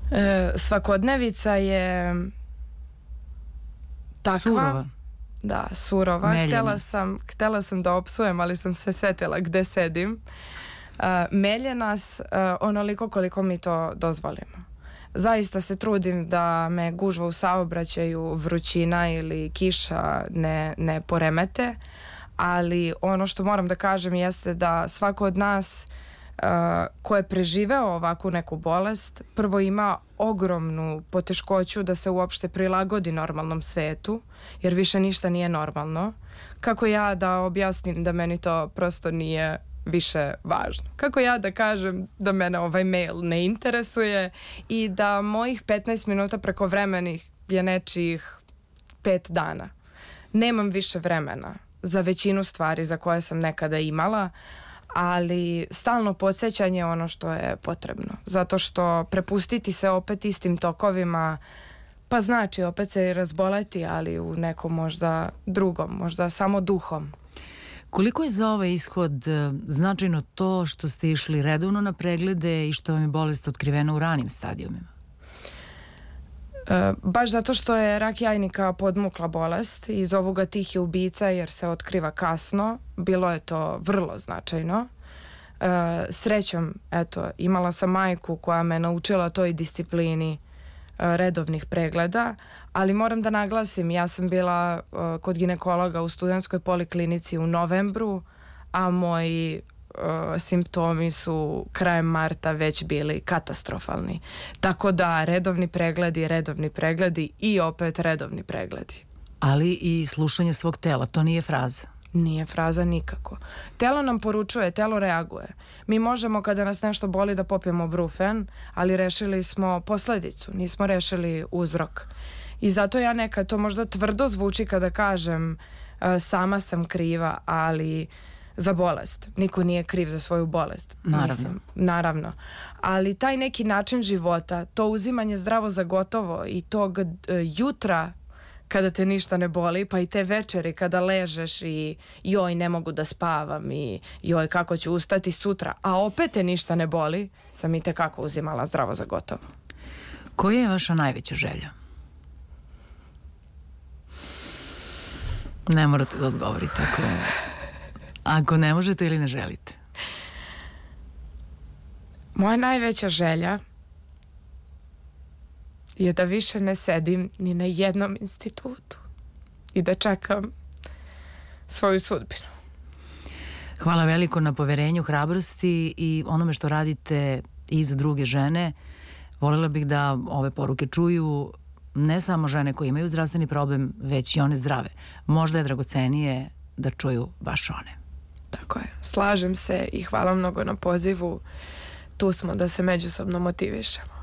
Svakodnevica je takva. Surova. Da, surova. Htela sam da opsujem, ali sam se setila gde sedim. Melje nas onoliko koliko mi to dozvolimo. Zaista se trudim da me gužva u saobraćaju, vrućina ili kiša ne poremete, ali ono što moram da kažem jeste da svako od nas ko je preživeo ovakvu neku bolest prvo ima ogromnu poteškoću da se uopšte prilagodi normalnom svetu, jer više ništa nije normalno. Kako ja da objasnim da meni to prosto nije više važno? Kako ja da kažem da mene ovaj mail ne interesuje i da mojih 15 minuta prekovremenih je nečijih 5 dana? Nemam više vremena za većinu stvari za koje sam nekada imala, ali stalno podsjećanje je ono što je potrebno. Zato što prepustiti se opet istim tokovima, pa znači opet se i razboleti, ali u nekom možda drugom, možda samo duhom. Koliko je za ovaj ishod značajno to što ste išli redovno na preglede i što vam je bolest otkrivena u ranim stadijumima? Baš zato što je rak jajnika podmukla bolest i zovu ga tihi ubica jer se otkriva kasno, bilo je to vrlo značajno. Srećom, eto, imala sam majku koja me naučila toj disciplini redovnih pregleda, ali moram da naglasim, ja sam bila kod ginekologa u studentskoj poliklinici u novembru, a moji simptomi su krajem marta već bili katastrofalni. Tako da redovni pregledi i opet redovni pregledi. Ali i slušanje svog tela, to nije fraza. Nije fraza nikako. Telo nam poručuje, telo reaguje. Mi možemo kada nas nešto boli da popijemo brufen, ali rešili smo posledicu, nismo rešili uzrok. I zato ja nekad, to možda tvrdo zvuči kada kažem sama sam kriva, ali za bolest. Niko nije kriv za svoju bolest. Naravno. Ali taj neki način života, to uzimanje zdravo za gotovo i tog jutra kada te ništa ne boli, pa i te večeri kada ležeš i joj ne mogu da spavam i joj kako ću ustati sutra, a opet te ništa ne boli, sam i tekako uzimala zdravo za gotovo. Koja je vaša najveća želja? Ne morate da odgovorite ako ne možete ili ne želite. Moja najveća želja je da više ne sedim ni na jednom institutu i da čekam svoju sudbinu. Hvala veliko na poverenju, hrabrosti i onome što radite i za druge žene. Voljela bih da ove poruke čuju ne samo žene koje imaju zdravstveni problem, već i one zdrave. Možda je dragocenije da čuju baš one. Tako je. Slažem se i hvala mnogo na pozivu. Tu smo da se međusobno motivišemo.